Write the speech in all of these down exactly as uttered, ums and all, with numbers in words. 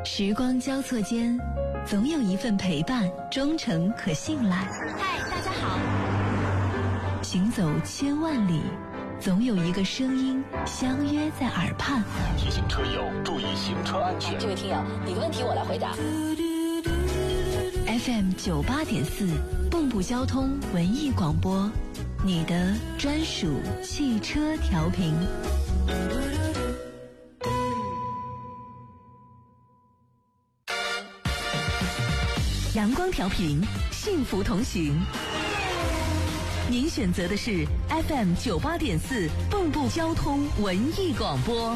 时光交错间，总有一份陪伴忠诚可信赖。 嗨，大家好。 行走千万里，总有一个声音相约在耳畔。 提醒车友注意行车安全。 这位听友，你的问题我来回答。 F M 九八点四，蚌埠交通文艺广播，你的专属汽车调频。阳光调频，幸福同行。您选择的是 F M 九八点四，蚌埠交通文艺广播。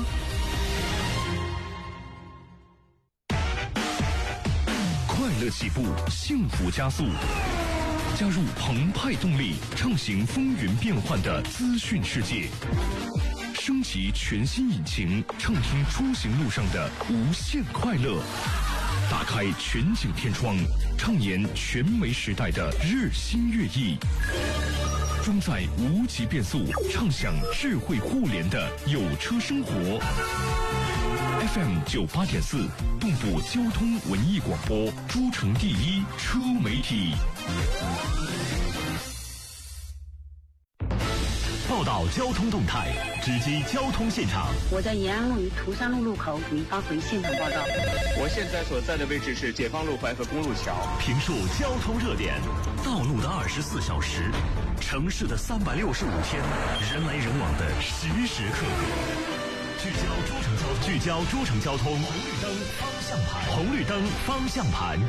快乐起步，幸福加速，加入澎湃动力，畅行风云变幻的资讯世界，升级全新引擎，畅听出行路上的无限快乐。打开全景天窗，畅言全媒时代的日新月异，装载无极变速，畅享智慧互联的有车生活。F M 九八点四，蚌埠交通文艺广播，诸城第一车媒体。报道交通动态，直击交通现场。 我在延安路与涂山路路口给您发回现场报道。 我现在所在的位置是解放路淮河公路桥。 评述交通热点，道路的二十四小时，城市的三百六十五天，人来人往的时时刻刻。聚焦诸城交通，聚焦诸城交通，红绿灯方向盘，红绿灯方向盘。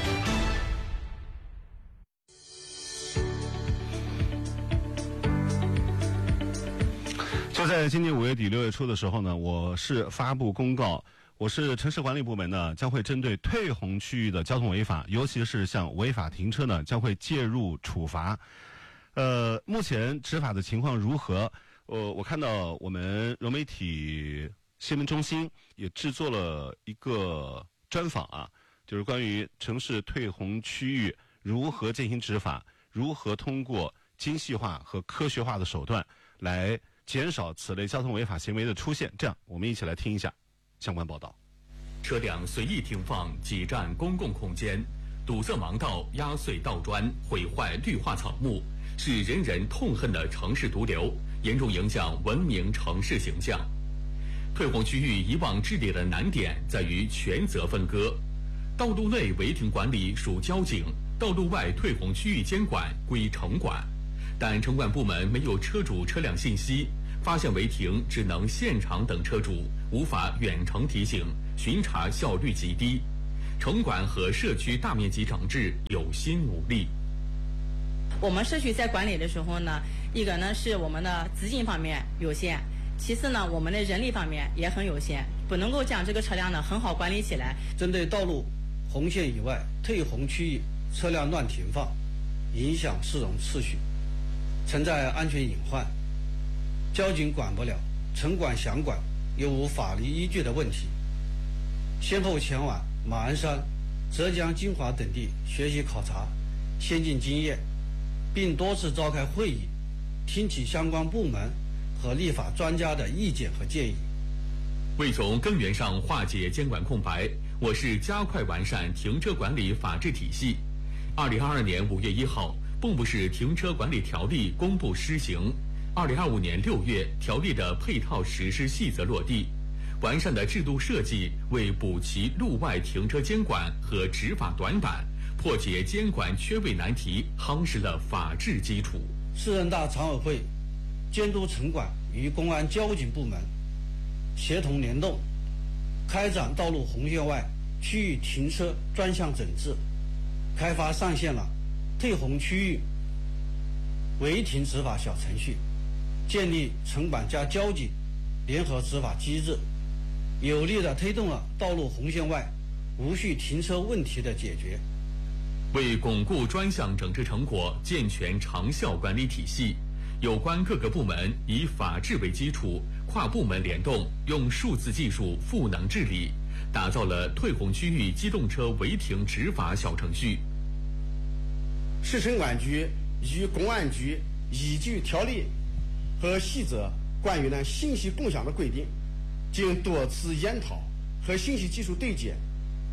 就在今年五月底六月初的时候呢，我市发布公告，我市城市管理部门呢将会针对退红区域的交通违法，尤其是像违法停车呢，将会介入处罚。呃，目前执法的情况如何？呃，我看到我们融媒体新闻中心也制作了一个专访啊，就是关于城市退红区域如何进行执法，如何通过精细化和科学化的手段来减少此类交通违法行为的出现。这样，我们一起来听一下相关报道。 车辆随意停放，挤占公共空间，堵塞盲道，压碎道砖，毁坏绿化草木，是人人痛恨的城市毒瘤，严重影响文明城市形象。退红区域以往治理的难点在于权责分割，道路内违停管理属交警，道路外退红区域监管归城管。但城管部门没有车主车辆信息，发现违停只能现场等车主，无法远程提醒，巡查效率极低。城管和社区大面积整治有心无力。 我们社区在管理的时候呢，一个呢是我们的资金方面有限，其次呢我们的人力方面也很有限，不能够将这个车辆呢很好管理起来。 针对道路红线以外退红区域车辆乱停放，影响市容秩序，存在安全隐患，交警管不了，城管想管又无法律依据的问题，先后前往马鞍山、浙江金华等地学习考察先进经验，并多次召开会议，听取相关部门和立法专家的意见和建议。 为从根源上化解监管空白，我市加快完善停车管理法治体系。二零二二年五月一号，蚌埠市停车管理条例公布施行。二零二五年六月，条例的配套实施细则落地，完善的制度设计为补齐路外停车监管和执法短板，破解监管缺位难题，夯实了法治基础。 市人大常委会监督城管与公安交警部门协同联动，开展道路红线外区域停车专项整治，开发上线了退红区域违停执法小程序，建立城管加交警联合执法机制，有力地推动了道路红线外无序停车问题的解决。 为巩固专项整治成果，健全长效管理体系，有关各个部门以法治为基础，跨部门联动，用数字技术赋能治理，打造了退红区域机动车违停执法小程序。 市城管局与公安局依据条例和细则关于呢信息共享的规定，经多次研讨和信息技术对接，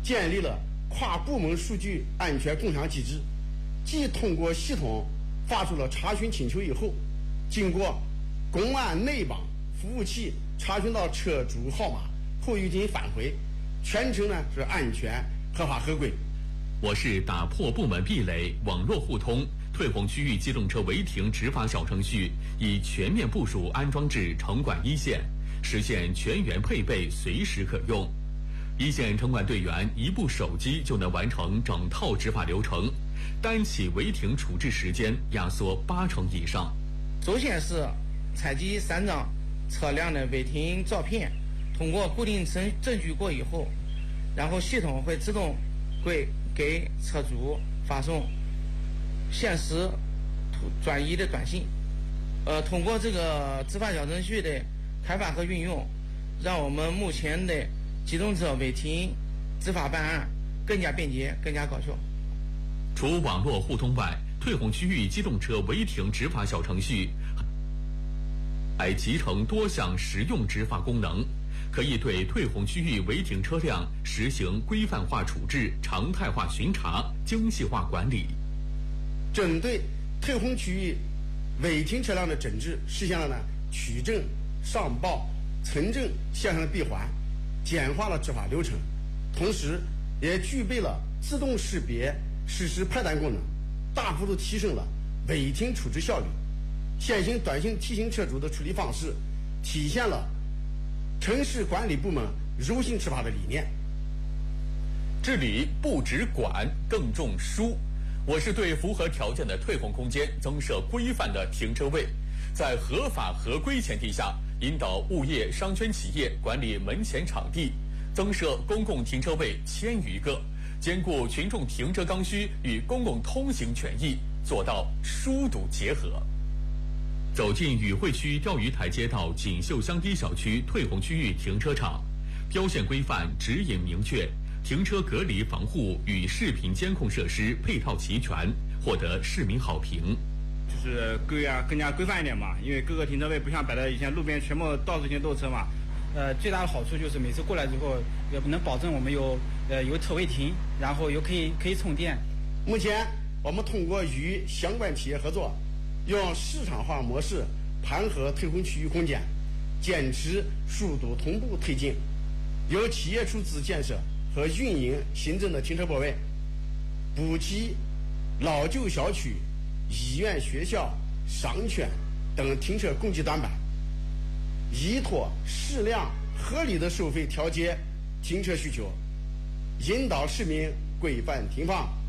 建立了跨部门数据安全共享机制，即通过系统发出了查询请求以后，经过公安内网服务器查询到车主号码后又进行返回，全程呢是安全、合法、合规。 我市打破部门壁垒，网络互通，退洪区域机动车违停执法小程序已全面部署安装至城管一线，实现全员配备，随时可用。一线城管队员一部手机就能完成整套执法流程，单起违停处置时间压缩八成以上。 首先是采集三张车辆的违停照片，通过固定证证据过以后，然后系统会自动给给车主发送限时转移的短信。呃，通过这个执法小程序的开发和运用，让我们目前的机动车违停执法办案更加便捷、更加高效。 除网络互通外，退洪区域机动车违停执法小程序还集成多项实用执法功能，可以对退洪区域违停车辆实行规范化处置、常态化巡查、精细化管理。 针对退洪区域违停车辆的整治，实现了呢取证、上报、存证线上的闭环，简化了执法流程，同时也具备了自动识别、实时派单功能，大幅度提升了违停处置效率。现行短信提醒车主的处理方式，体现了城市管理部门柔性执法的理念。 治理不只管，更重疏。我是对符合条件的退洪空间增设规范的停车位，在合法合规前提下，引导物业、商圈企业管理门前场地，增设公共停车位千余个，兼顾群众停车刚需与公共通行权益，做到疏堵结合。走进宇汇区钓鱼台街道锦绣香堤小区退洪区域停车场，标线规范、指引明确，停车隔离防护与视频监控设施配套齐全，获得市民好评。 就是更加更加规范一点嘛，因为各个停车位不像摆在以前路边全部到处全都是车嘛。 呃，最大的好处就是每次过来之后，也能保证我们有呃有车位停，然后又可以可以充电。 目前我们通过与相关企业合作，用市场化模式盘合退洪区域空间，坚持疏堵同步推进，由企业出资建设和运营新增的停车泊位，补齐老旧小区、医院、学校、商圈等停车供给短板，依托适量合理的收费调节停车需求，引导市民规范停放，